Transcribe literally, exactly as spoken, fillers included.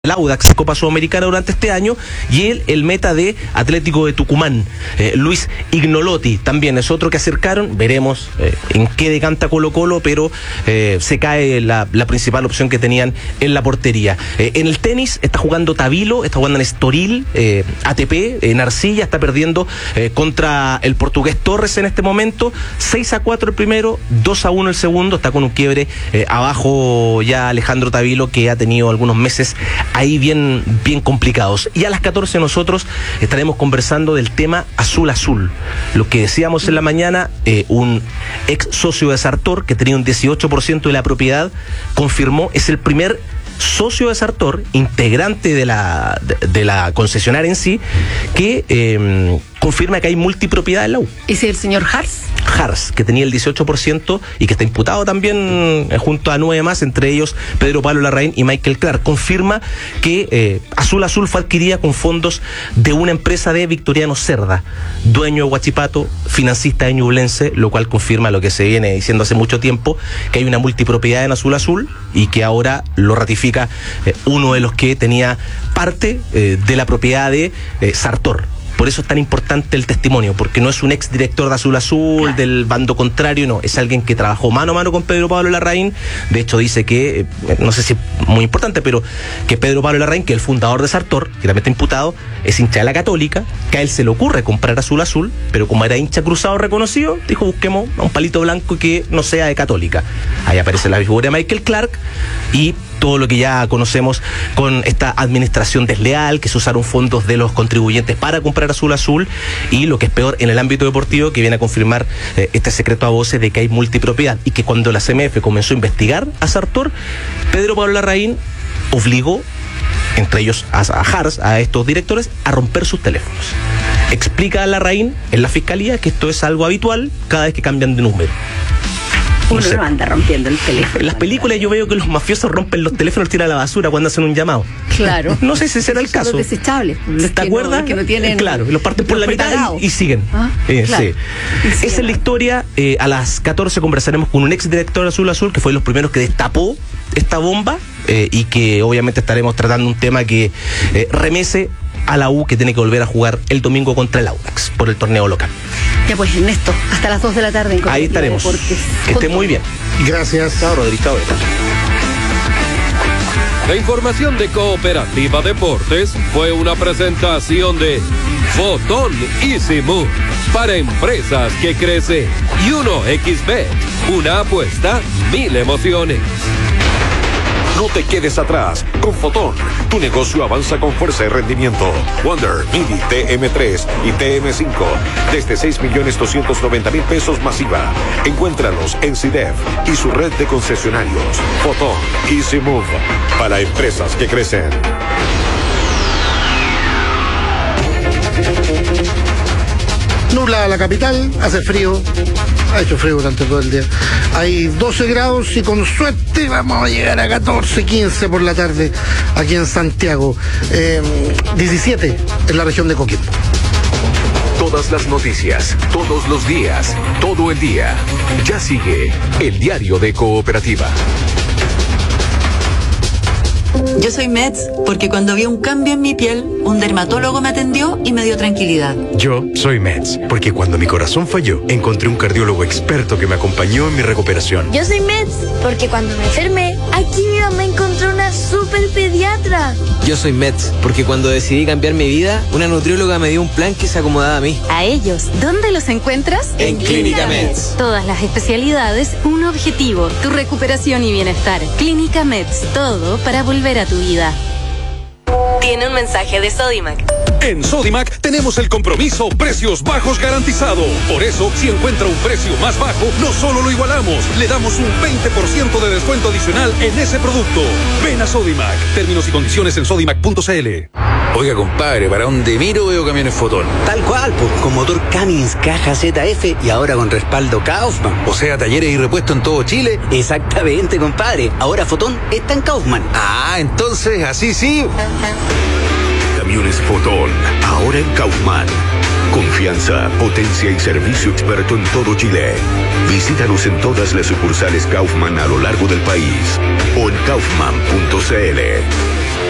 el Audax Copa Sudamericana durante este año, y él, el meta de Atlético de Tucumán, eh, Luis Ignolotti, también es otro que acercaron. Veremos eh, en qué decanta Colo Colo, pero eh, se cae la, la principal opción que tenían en la portería. Eh, en el tenis está jugando Tabilo, está jugando en Estoril, eh, A T P, en Arcilla, está perdiendo eh, contra el portugués Torres en este momento, seis a cuatro el primero, dos a uno el segundo, está con un quiebre eh, abajo ya Alejandro Tabilo, que ha tenido algunos meses ahí bien, bien complicados. Y a las catorce nosotros estaremos conversando del tema Azul Azul. Lo que decíamos en la mañana, eh, un ex socio de Sartor, que tenía un dieciocho por ciento de la propiedad, confirmó, es el primer socio de Sartor, integrante de la, de, de la concesionaria en sí, que eh, confirma que hay multipropiedad en la U. ¿Es el señor Hars? Hars, que tenía el dieciocho por ciento y que está imputado también eh, junto a nueve más, entre ellos Pedro Pablo Larraín y Michael Clark. Confirma que eh, Azul Azul fue adquirida con fondos de una empresa de Victoriano Cerda, dueño de Huachipato, financista de Ñublense, lo cual confirma lo que se viene diciendo hace mucho tiempo, que hay una multipropiedad en Azul Azul y que ahora lo ratifica eh, uno de los que tenía parte eh, de la propiedad de eh, Sartor. Por eso es tan importante el testimonio, porque no es un ex director de Azul Azul, claro, del bando contrario, no, es alguien que trabajó mano a mano con Pedro Pablo Larraín. De hecho dice que, eh, no sé si es muy importante, pero que Pedro Pablo Larraín, que es el fundador de Sartor, que también está imputado, es hincha de la Católica, que a él se le ocurre comprar Azul Azul, pero como era hincha cruzado reconocido, dijo, busquemos a un palito blanco que no sea de Católica. Ahí aparece la figura de Michael Clark y todo lo que ya conocemos con esta administración desleal, que se usaron fondos de los contribuyentes para comprar Azul Azul, y lo que es peor en el ámbito deportivo, que viene a confirmar eh, este secreto a voces de que hay multipropiedad, y que cuando la C M F comenzó a investigar a Sartor, Pedro Pablo Larraín obligó, entre ellos a, a Hars, a estos directores, a romper sus teléfonos. Explica a Larraín en la fiscalía que esto es algo habitual cada vez que cambian de número. Uno no, sé, no anda rompiendo el teléfono. En las películas yo veo que los mafiosos rompen los teléfonos, tiran a la basura cuando hacen un llamado. Claro. No sé si será el caso. Los desechables. Los ¿Te acuerdas? No, que no tienen, claro, los parten por la mitad y, y siguen. ¿Ah? Eh, claro. Sí. Sí. Esa es la historia. Eh, a las catorce conversaremos con un ex director de Azul Azul, que fue de los primeros que destapó esta bomba, eh, y que obviamente estaremos tratando un tema que eh, remece a la U, que tiene que volver a jugar el domingo contra el Audax por el torneo local. Ya pues, Ernesto, hasta las dos de la tarde en Ahí estaremos. Deportes. Que esté muy bien. Gracias. Chao, Rodrigo. La información de Cooperativa Deportes fue una presentación de Fotón Easy Move para empresas que crecen, y uno equis bet, una apuesta, mil emociones. No te quedes atrás. Con Fotón, tu negocio avanza con fuerza y rendimiento. Wonder, Midi, T M tres y T M cinco, desde seis millones doscientos noventa mil pesos masiva. Encuéntralos en C I D E F y su red de concesionarios. Fotón, Easy Move, para empresas que crecen. Nubla la capital, hace frío, ha hecho frío durante todo el día. Hay doce grados y con suerte vamos a llegar a catorce, quince por la tarde aquí en Santiago. Eh, diecisiete en la región de Coquimbo. Todas las noticias, todos los días, todo el día. Ya sigue el diario de Cooperativa. Yo soy Meds porque cuando vi un cambio en mi piel, un dermatólogo me atendió y me dio tranquilidad. Yo soy Meds porque cuando mi corazón falló, encontré un cardiólogo experto que me acompañó en mi recuperación. Yo soy Meds porque cuando me enfermé, aquí mi mamá encontró una super pediatra. Yo soy Meds porque cuando decidí cambiar mi vida, una nutrióloga me dio un plan que se acomodaba a mí. A ellos, ¿dónde los encuentras? En, en Clínica Meds. Todas las especialidades, un objetivo, tu recuperación y bienestar. Clínica Meds, todo para volver a tu vida. Tiene un mensaje de Sodimac. En Sodimac tenemos el compromiso precios bajos garantizado. Por eso, si encuentra un precio más bajo, no solo lo igualamos, le damos un veinte por ciento de descuento adicional en ese producto. Ven a Sodimac. Términos y condiciones en sodimac punto c l. Oiga, compadre, ¿para dónde miro veo camiones Fotón? Tal cual, pues, con motor Cummins, caja Z F y ahora con respaldo Kaufman. O sea, talleres y repuestos en todo Chile. Exactamente, compadre. Ahora Fotón está en Kaufman. Ah, entonces, así sí. Camiones Fotón, ahora en Kaufman. Confianza, potencia y servicio experto en todo Chile. Visítanos en todas las sucursales Kaufman a lo largo del país o en kaufman punto c l.